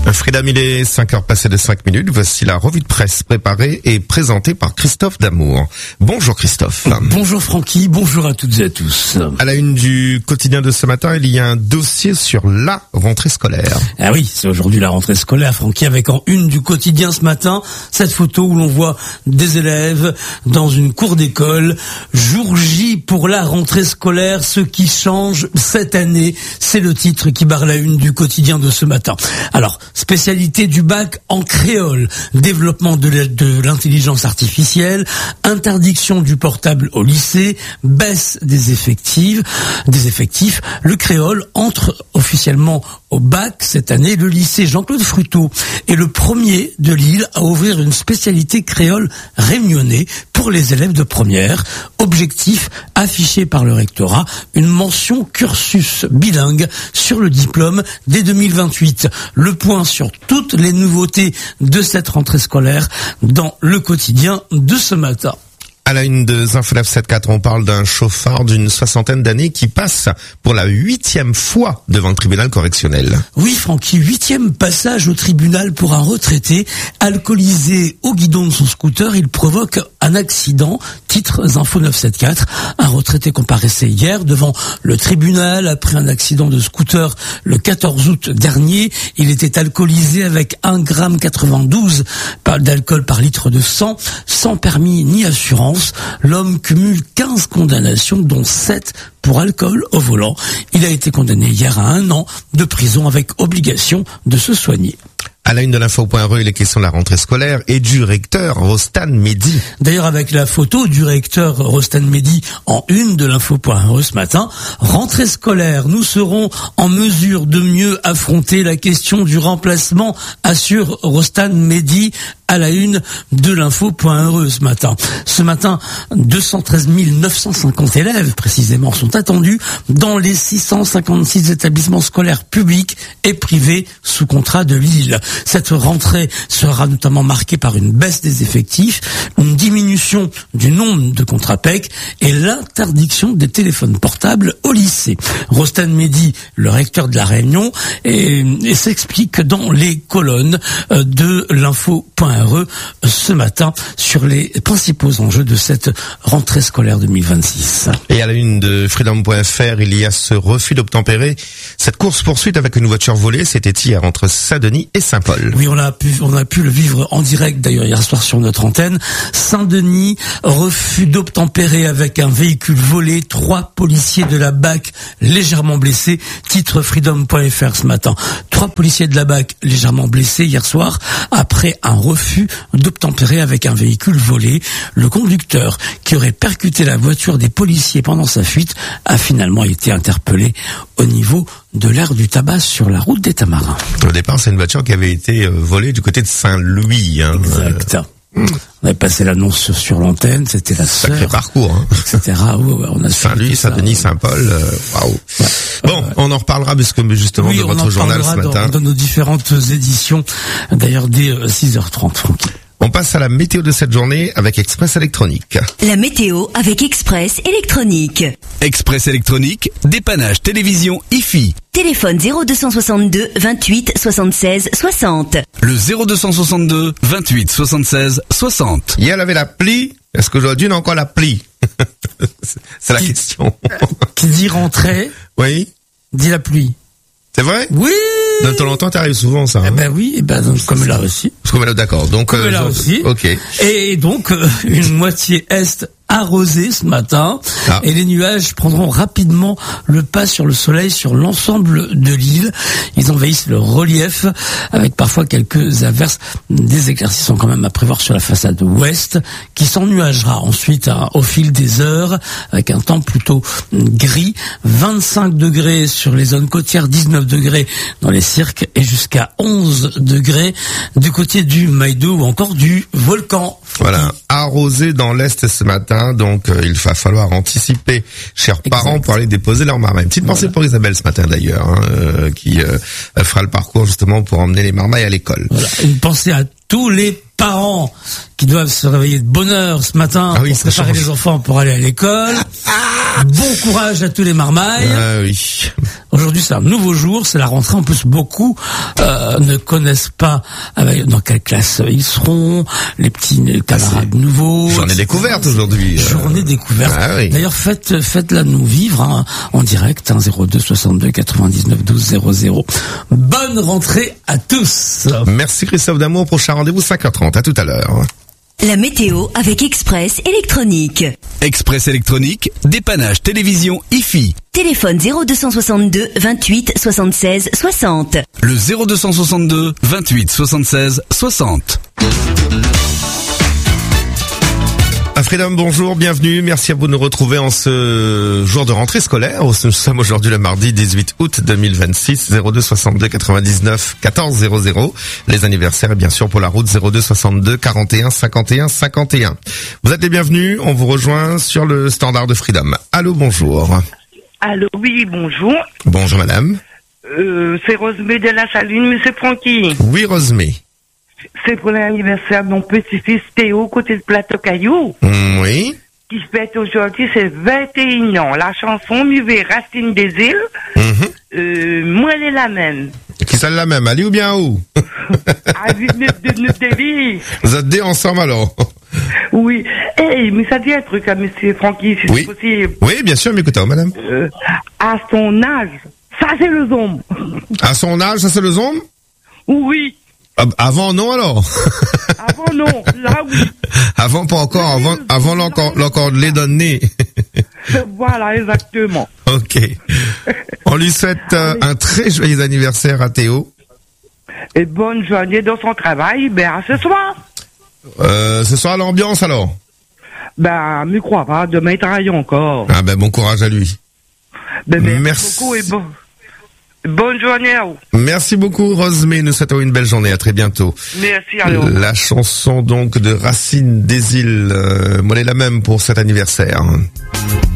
Freedom, il est 5h passées de 5 minutes. Voici la revue de presse préparée et présentée par Christophe Damour. Bonjour Christophe. Bonjour Francky, bonjour à toutes et à tous. À la une du quotidien de ce matin, il y a un dossier sur la rentrée scolaire. Ah oui, c'est aujourd'hui la rentrée scolaire, Francky, avec en une du quotidien ce matin, cette photo où l'on voit des élèves dans une cour d'école. Jour J pour la rentrée scolaire, ce qui change cette année, c'est le titre qui barre la une du quotidien de ce matin. Alors, spécialité du bac en créole, développement de l'intelligence artificielle, interdiction du portable au lycée, baisse des effectifs. Le créole entre officiellement au bac cette année. Le lycée Jean-Claude Fruteau est le premier de l'île à ouvrir une spécialité créole réunionnais pour les élèves de première. Objectif affiché par le rectorat, une mention cursus bilingue sur le diplôme dès 2028. Le point sur toutes les nouveautés de cette rentrée scolaire dans le quotidien de ce matin. À la une de Zinfo 974, on parle d'un chauffard d'une soixantaine d'années qui passe pour la 8e fois devant le tribunal correctionnel. Oui, Francky, 8e passage au tribunal pour un retraité alcoolisé au guidon de son scooter. Il provoque un accident. Titre Zinfo 974. Un retraité comparaissait hier devant le tribunal après un accident de scooter le 14 août dernier. Il était alcoolisé avec 1,92 g d'alcool par litre de sang, sans permis ni assurance. L'homme cumule 15 condamnations, dont 7 pour alcool au volant. Il a été condamné hier à 1 an de prison avec obligation de se soigner. À la une de l'info.re, il est question de la rentrée scolaire et du recteur Rostan Mehdi. D'ailleurs, avec la photo du recteur Rostan Mehdi en une de l'info.re ce matin, rentrée scolaire, nous serons en mesure de mieux affronter la question du remplacement, assure Rostan Mehdi à la une de l'info.re ce matin. Ce matin, 213 950 élèves, précisément, sont attendus dans les 656 établissements scolaires publics et privés sous contrat de l'île. Cette rentrée sera notamment marquée par une baisse des effectifs, une diminution du nombre de contrats PEC et l'interdiction des téléphones portables au lycée. Rostan Mehdi, le recteur de la Réunion, et s'explique dans les colonnes de l'info.re ce matin sur les principaux enjeux de cette rentrée scolaire 2026. Et à la une de freedom.fr, il y a ce refus d'obtempérer. Cette course-poursuite avec une voiture volée, c'était hier entre Saint-Denis et Saint-Paul. Oui, on a pu le vivre en direct d'ailleurs hier soir sur notre antenne. Saint-Denis, refus d'obtempérer avec un véhicule volé, 3 policiers de la BAC légèrement blessés. Titre freedom.fr ce matin. 3 policiers de la BAC légèrement blessés hier soir après un refus d'obtempérer avec un véhicule volé. Le conducteur qui aurait percuté la voiture des policiers pendant sa fuite a finalement été interpellé au niveau de l'aire du tabac sur la route des Tamarins. Au départ, c'est une voiture qui avait été volée du côté de Saint-Louis. Exact. On avait passé l'annonce sur l'antenne, c'était la sœur. Sacré parcours, etc. On a Saint-Louis, Saint-Denis, Saint-Paul, waouh. Ouais. Bon, on en reparlera puisque justement de votre journal ce matin. Dans nos différentes éditions, d'ailleurs dès 6h30, Francky. On passe à la météo de cette journée avec Express Électronique. La météo avec Express Électronique. Express Électronique, dépannage télévision IFI. Téléphone 0262 28 76 60. Le 0262 28 76 60. Hier, elle avait l'appli. Est-ce qu'aujourd'hui, on a encore l'appli? C'est la question. Qui dit rentrée, oui, dit la pluie. C'est vrai? Oui. De temps en temps, t'arrives souvent, ça. Eh ben oui, comme là aussi. Comme là, d'accord. Donc, comme là aussi. Ok. Et donc, une moitié est arrosé ce matin et les nuages prendront rapidement le pas sur le soleil sur l'ensemble de l'île. Ils envahissent le relief avec parfois quelques averses. Des éclaircies sont quand même à prévoir sur la façade ouest qui s'ennuagera ensuite au fil des heures avec un temps plutôt gris. 25 degrés sur les zones côtières, 19 degrés dans les cirques et jusqu'à 11 degrés du côté du Maïdo ou encore du volcan. Voilà, arrosé dans l'est ce matin, donc il va falloir anticiper, chers parents, pour aller déposer leur marmaille. Une petite pensée pour Isabelle ce matin d'ailleurs, qui fera le parcours justement pour emmener les marmailles à l'école. Voilà. Une pensée à tous les parents qui doivent se réveiller de bonne heure ce matin pour préparer les enfants pour aller à l'école. Bon courage à tous les marmailles. Ah oui. Aujourd'hui, c'est un nouveau jour, c'est la rentrée. En plus, beaucoup ne connaissent pas dans quelle classe ils seront, les petits camarades nouveaux. Journée découverte aujourd'hui. Journée découverte. Ah oui. D'ailleurs, faites-la nous vivre en direct, 02 62 99 12 00. Bonne rentrée à tous. Merci Christophe Damour. Prochain rendez-vous 5h30. À tout à l'heure. La météo avec Express Électronique. Express Électronique, dépannage télévision IFI. Téléphone 0262 28 76 60. Le 0262 28 76 60. Freedom, bonjour, bienvenue. Merci à vous de nous retrouver en ce jour de rentrée scolaire. Nous sommes aujourd'hui le mardi 18 août 2026, 02 62 99 14 00. Les anniversaires, bien sûr, pour la route 02 62 41 51 51. Vous êtes les bienvenus. On vous rejoint sur le standard de Freedom. Allô, bonjour. Allô, oui, bonjour. Bonjour, madame. C'est Rosemée de la Saline, monsieur Francky. Oui, Rosemée. C'est pour l'anniversaire de mon petit-fils Théo, côté de Plateau Caillou. Oui. Qui se fête aujourd'hui, c'est 21 ans. La chanson, Muvet, Racine des îles. Moi, elle est la même. Qui c'est la même, Ali ou bien où? À 8 David. Vous êtes deux ensemble alors? Oui. Hey, mais ça dit un truc à monsieur Francky, si oui. C'est possible. Oui, bien sûr, m'écoutez, madame. À son âge, ça c'est le zombie. À son âge, ça c'est le zombie? Oui. Avant non alors. Avant non, là oui. Avant pas encore, avant l'encore de les donner. Voilà, exactement. Ok. On lui souhaite un très joyeux anniversaire à Théo. Et bonne journée dans son travail, à ce soir. Ce soir l'ambiance alors. Me crois pas, demain il travaille encore. Ah bon courage à lui. Merci beaucoup et bonne journée à vous. Merci beaucoup Rosemée, nous souhaitons une belle journée, à très bientôt. Merci alors. La chanson donc de Racine des îles, moi elle est la même pour cet anniversaire.